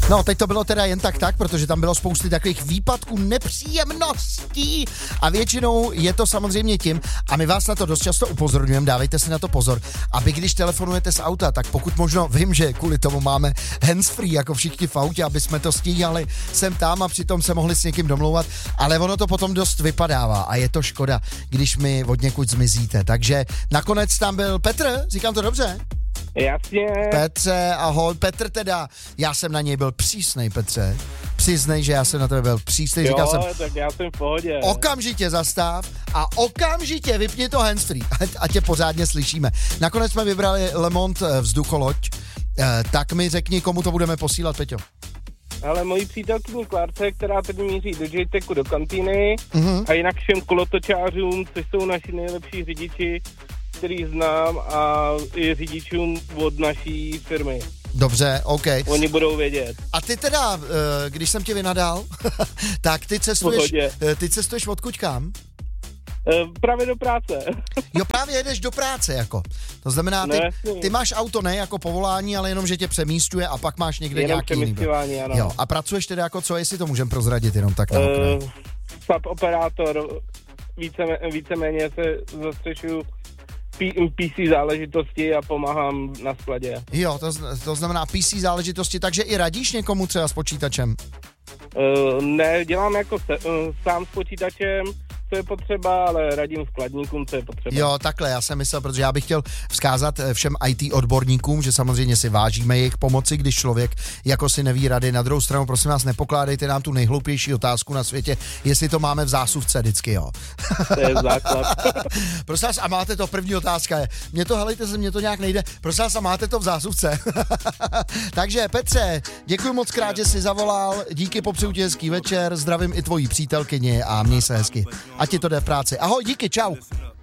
No, teď to bylo teda jen tak, protože tam bylo spousty takových výpadků, nepříjemností a většinou je to samozřejmě tím, a my vás na to dost často upozorňujeme, dávejte si na to pozor, aby když telefonujete z auta, tak pokud možno, vím, že kvůli tomu máme handsfree, jako všichni v autě, aby jsme to stíhali sem tam a přitom se mohli s někým domlouvat, ale ono to potom dost vypadává a je to škoda, když mi od někud zmizíte. Takže nakonec tam byl Petr, říkám to dobře? Jasně. Petře, ahoj. Petr teda, já jsem na něj byl přísnej, Petře. Přiznej, že já jsem na tebe byl přísnej. Jo, říkal jsem, tak já jsem v pohodě. okamžitě zastav a okamžitě vypni to handsfree, a tě pořádně slyšíme. Nakonec jsme vybrali Le Monde vzducholoď, tak mi řekni, komu to budeme posílat, Peťo. Ale mojí přítelkyni Klárce, která teď míří do JTECu do kantýny a jinak všem kolotočářům, což jsou naši nejlepší řidiči, který znám, a i řidičům od naší firmy. Dobře, OK. Oni budou vědět. A ty teda, když jsem tě vynadal, tak ty cestuješ odkud kam? Právě do práce. Jo, právě jedeš do práce, jako. To znamená, ty máš auto ne jako povolání, ale jenom, že tě přemísťuje a pak máš někde jenom nějaký jiný. Ano. Jo, a pracuješ teda jako co, jestli to můžem prozradit jenom tak na okraj? SAP operátor, víceméně se zastřešuju PC záležitosti a pomáhám na skladě. Jo, to znamená PC záležitosti, takže i radíš někomu třeba s počítačem? Ne, dělám jako sám s počítačem, co je potřeba, ale radím skladníkům, co je potřeba. Jo, takhle, já jsem myslel, protože já bych chtěl vzkázat všem IT odborníkům, že samozřejmě si vážíme jejich pomoci, když člověk jako si neví rady. Na druhou stranu, prosím vás, nepokládejte nám tu nejhloupější otázku na světě, jestli to máme v zásuvce vždycky, jo. To je základ. Prosím vás, a máte to, první otázka je, mě to nějak nejde, prosím vás, a máte to v zásuvce. Takže Petře, děkuji moc krát, že jsi zavolal, díky, popřeju ti hezký večer, zdravím i tvojí přítelkyni a měj se hezky. Ať ti to jde v práci. Ahoj, díky, čau.